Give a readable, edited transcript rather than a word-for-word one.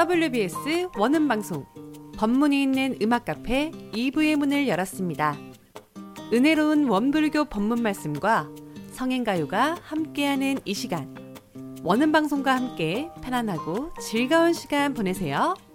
WBS 원음방송 법문이 있는 음악카페 2부의 문을 열었습니다. 은혜로운 원불교 법문 말씀과 성행가요가 함께하는 이 시간, 원음방송과 함께 편안하고 즐거운 시간 보내세요.